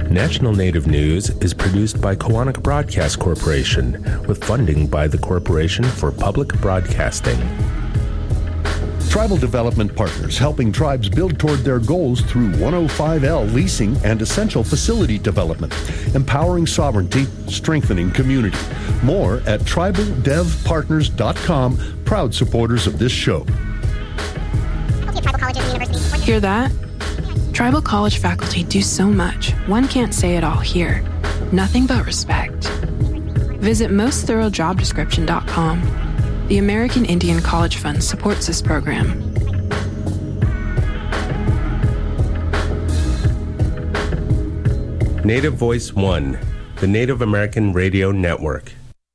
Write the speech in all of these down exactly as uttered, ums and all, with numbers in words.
National Native News is produced by Koahnic Broadcast Corporation with funding by the Corporation for Public Broadcasting. Tribal Development Partners, helping tribes build toward their goals through one oh five L leasing and essential facility development, empowering sovereignty, strengthening community. More at tribal dev partners dot com, proud supporters of this show. Hear that? Tribal college faculty do so much, one can't say it all here. Nothing but respect. Visit most thorough job description dot com. The American Indian College Fund supports this program. Native Voice One, the Native American Radio Network.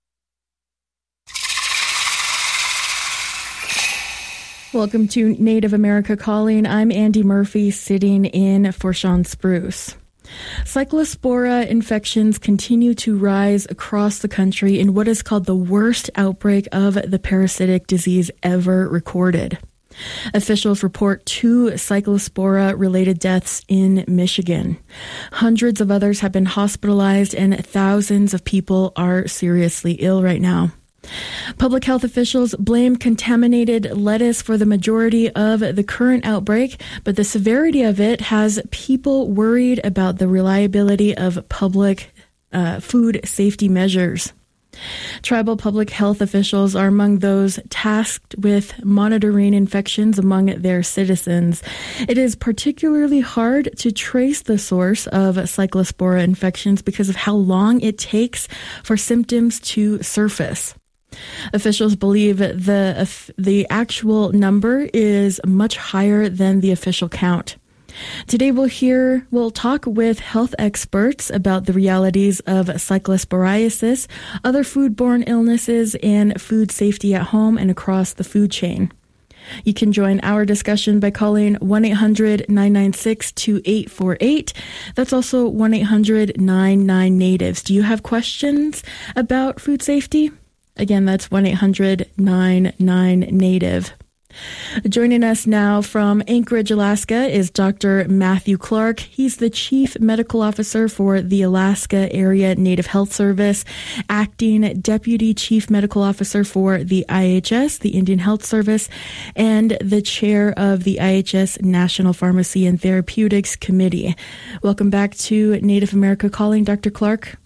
Welcome to Native America Calling. I'm Andy Murphy, sitting in for Sean Spruce. Cyclospora infections continue to rise across the country in what is called the worst outbreak of the parasitic disease ever recorded. Officials report two cyclospora-related deaths in Michigan. Hundreds of others have been hospitalized, and thousands of people are seriously ill right now. Public health officials blame contaminated lettuce for the majority of the current outbreak, but the severity of it has people worried about the reliability of public uh, food safety measures. Tribal public health officials are among those tasked with monitoring infections among their citizens. It is particularly hard to trace the source of cyclospora infections because of how long it takes for symptoms to surface. Officials believe the the actual number is much higher than the official count. Today we'll hear, we'll talk with health experts about the realities of cyclosporiasis, other foodborne illnesses, and food safety at home and across the food chain. You can join our discussion by calling one eight hundred nine nine six two eight four eight. That's also one eight hundred nine nine natives. Do you have questions about food safety? Again, that's one eight hundred nine nine native. Joining us now from Anchorage, Alaska is Doctor Matthew Clark. He's the Chief Medical Officer for the Alaska Area Native Health Service, Acting Deputy Chief Medical Officer for the I H S, the Indian Health Service, and the Chair of the I H S National Pharmacy and Therapeutics Committee. Welcome back to Native America Calling, Doctor Clark.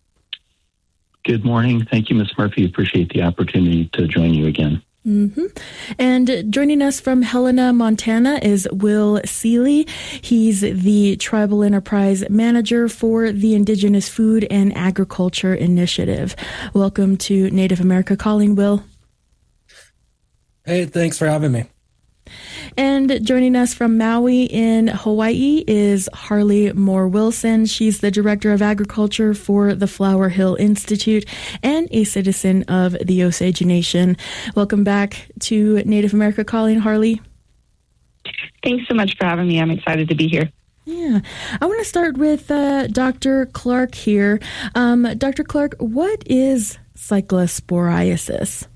Good morning. Thank you, Miz Murphy. Appreciate the opportunity to join you again. Mm-hmm. And joining us from Helena, Montana is Will Seeley. He's the Tribal Enterprise Manager for the Indigenous Food and Agriculture Initiative. Welcome to Native America Calling, Will. Hey, thanks for having me. And joining us from Maui in Hawaii is Harley Moore Wilson. She's the Director of Agriculture for the Flower Hill Institute and a citizen of the Osage Nation. Welcome back to Native America Calling, Harley. Thanks so much for having me. I'm excited to be here. Yeah. I want to start with uh, Doctor Clark here. Um, Doctor Clark, what is cyclosporiasis?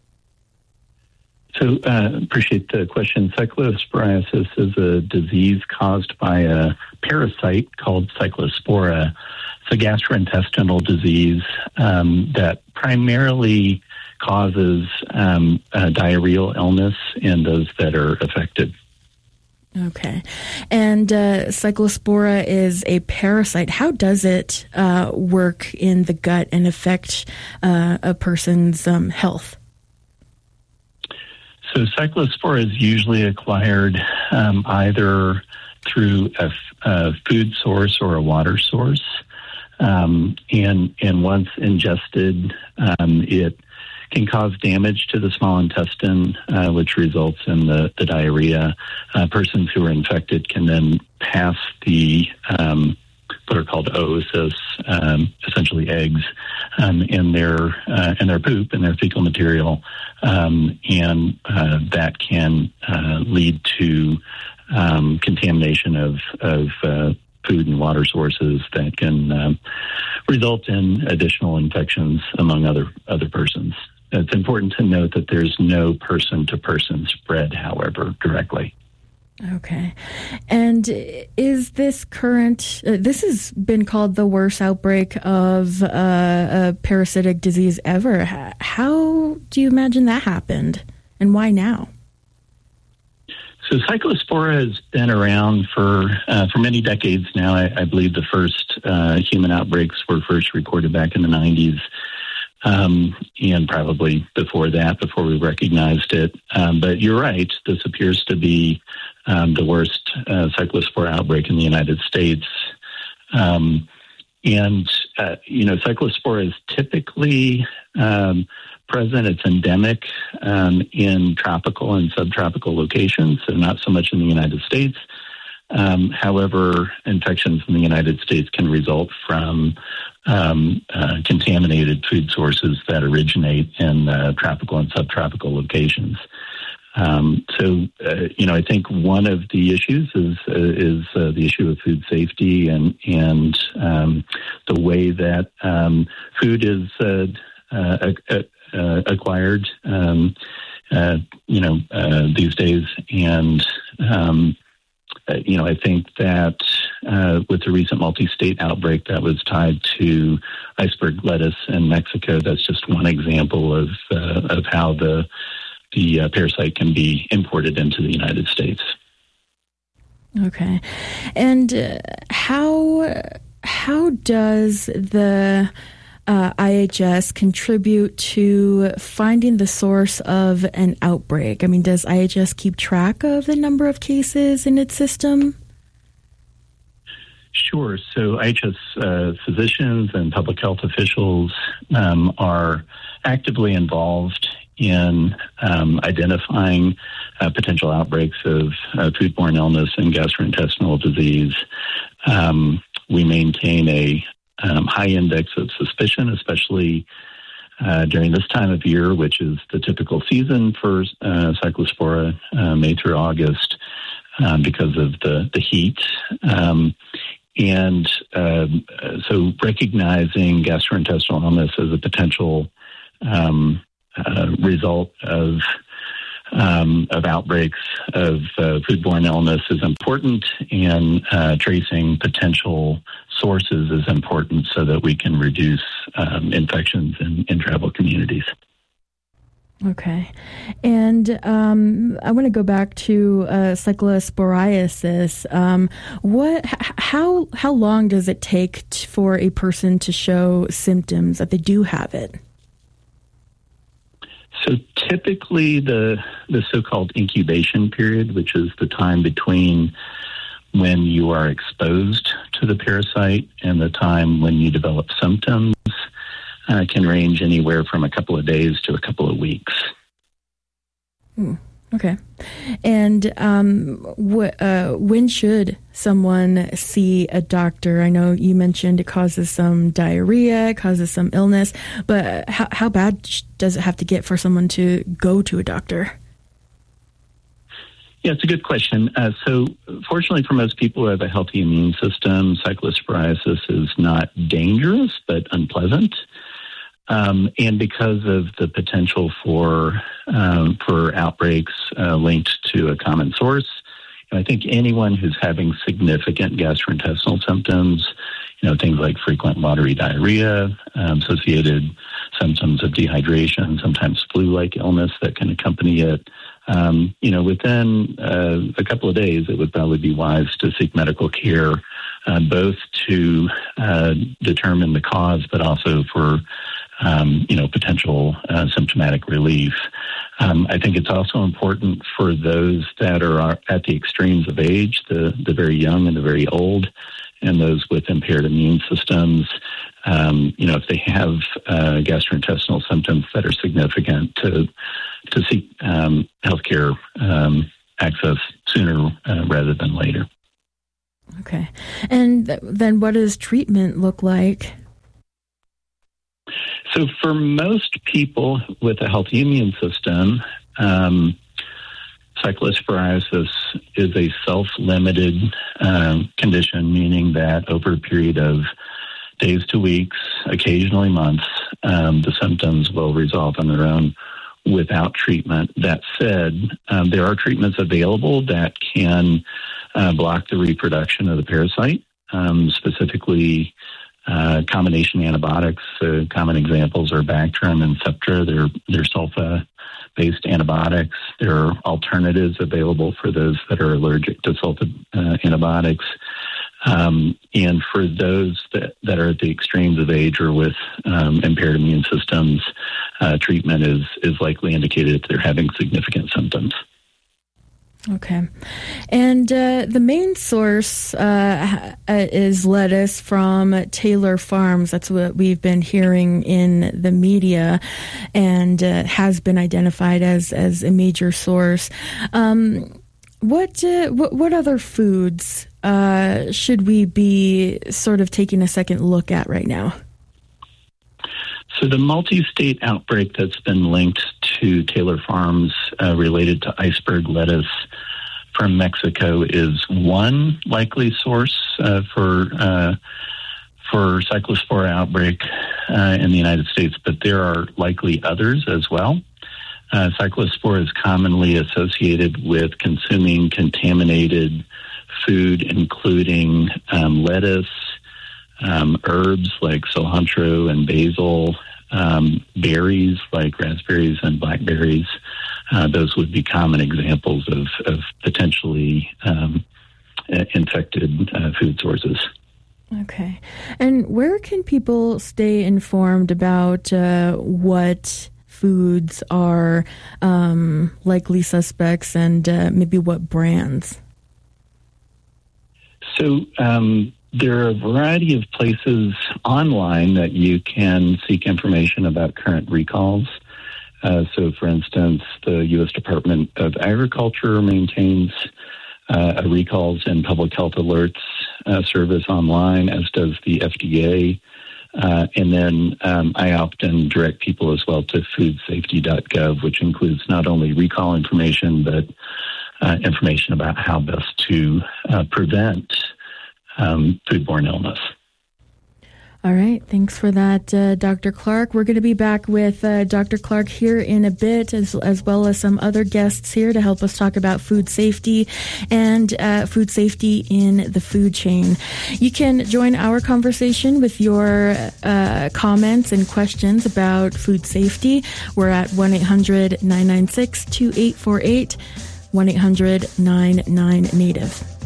So uh, appreciate the question. Cyclosporiasis is a disease caused by a parasite called Cyclospora. It's a gastrointestinal disease um, that primarily causes um, uh, diarrheal illness in those that are affected. Okay. And uh, Cyclospora is a parasite. How does it uh, work in the gut and affect uh, a person's um, health? So cyclospora is usually acquired um, either through a, a food source or a water source. Um, and, and once ingested, um, it can cause damage to the small intestine, uh, which results in the, the diarrhea. Uh, persons who are infected can then pass the um, what are called oocysts, um, essentially eggs, um, in their uh, in their poop and their fecal material, um, and uh, that can uh, lead to um, contamination of of uh, food and water sources that can um, result in additional infections among other other persons. It's important to note that there's no person-to-person spread, however, directly. Okay. And is this current, uh, this has been called the worst outbreak of uh, a parasitic disease ever. How do you imagine that happened, and why now? So Cyclospora has been around for uh, for many decades now. I, I believe the first uh, human outbreaks were first recorded back in the nineties, um, and probably before that, before we recognized it. Um, but you're right, this appears to be um, the worst uh, Cyclospora outbreak in the United States. Um, and, uh, you know, Cyclospora is typically um, present. It's endemic um, in tropical and subtropical locations, so not so much in the United States. Um, however, infections in the United States can result from um, uh, contaminated food sources that originate in uh, tropical and subtropical locations. Um, so, uh, you know, I think one of the issues is uh, is uh, the issue of food safety and and um, the way that um, food is uh, uh, uh, acquired, um, uh, you know, uh, these days. And, um, uh, you know, I think that uh, with the recent multi-state outbreak that was tied to iceberg lettuce in Mexico, that's just one example of uh, of how the the uh, parasite can be imported into the United States. Okay. And uh, how how does the uh, I H S contribute to finding the source of an outbreak? I mean, does I H S keep track of the number of cases in its system? Sure. So I H S uh, physicians and public health officials um, are actively involved in um, identifying uh, potential outbreaks of uh, foodborne illness and gastrointestinal disease. Um, we maintain a um, high index of suspicion, especially uh, during this time of year, which is the typical season for uh, Cyclospora, uh, May through August, um, because of the, the heat. Um, and um, so recognizing gastrointestinal illness as a potential um, Uh, result of um, of outbreaks of uh, foodborne illness is important, and uh, tracing potential sources is important so that we can reduce um, infections in, in travel communities. Okay. And um, I want to go back to uh, cyclosporiasis. Um, what? H- how how long does it take t- for a person to show symptoms that they do have it? So typically the the so-called incubation period, which is the time between when you are exposed to the parasite and the time when you develop symptoms, uh, can range anywhere from a couple of days to a couple of weeks. Hmm. Okay. And um, wh- uh, when should someone see a doctor? I know you mentioned it causes some diarrhea, it causes some illness, but how, how bad does it have to get for someone to go to a doctor? Yeah, it's a good question. Uh, so fortunately for most people who have a healthy immune system, cyclosporiasis is not dangerous, but unpleasant. Um, and because of the potential for um, for outbreaks uh, linked to a common source, I think anyone who's having significant gastrointestinal symptoms, you know, things like frequent watery diarrhea, um, associated symptoms of dehydration, sometimes flu-like illness that can accompany it, um, you know, within uh, a couple of days, it would probably be wise to seek medical care, uh, both to uh, determine the cause, but also for Um, you know, potential uh, symptomatic relief. Um, I think it's also important for those that are, are at the extremes of age, the, the very young and the very old, and those with impaired immune systems. Um, you know, if they have uh, gastrointestinal symptoms that are significant, to to seek um, healthcare um, access sooner uh, rather than later. Okay, and th- then what does treatment look like? So for most people with a healthy immune system, um, cyclosporiasis is a self-limited um, condition, meaning that over a period of days to weeks, occasionally months, um, the symptoms will resolve on their own, without treatment. That said, um, there are treatments available that can uh, block the reproduction of the parasite, um, specifically uh, combination antibiotics. Uh, common examples are Bactrim and Septra. They're, they're sulfa-based antibiotics. There are alternatives available for those that are allergic to sulfa uh, antibiotics. Um, and for those that, that are at the extremes of age or with um, impaired immune systems, uh, treatment is, is likely indicated if they're having significant symptoms. Okay. And uh, the main source uh, is lettuce from Taylor Farms. That's what we've been hearing in the media, and uh, has been identified as, as a major source. Um, what, uh, what what other foods uh, should we be sort of taking a second look at right now? So the multi-state outbreak that's been linked to Taylor Farms uh, related to iceberg lettuce from Mexico is one likely source uh, for uh, for Cyclospora outbreak uh, in the United States, but there are likely others as well. Uh, Cyclospora is commonly associated with consuming contaminated food, including um, lettuce, Um, herbs like cilantro and basil, um, berries like raspberries and blackberries. Uh, those would be common examples of, of potentially um, infected uh, food sources. Okay. And where can people stay informed about uh, what foods are um, likely suspects and uh, maybe what brands? So, um, there are a variety of places online that you can seek information about current recalls. Uh, so, for instance, the U S Department of Agriculture maintains uh, a recalls and public health alerts uh, service online, as does the F D A. Uh, and then um, I often direct people as well to food safety dot gov, which includes not only recall information, but uh, information about how best to uh, prevent Um, foodborne illness. All right. Thanks for that, uh, Doctor Clark. We're going to be back with uh, Doctor Clark here in a bit, as, as well as some other guests here to help us talk about food safety and uh, food safety in the food chain. You can join our conversation with your uh, comments and questions about food safety. We're at one eight hundred nine nine six two eight four eight, one eight hundred nine nine native.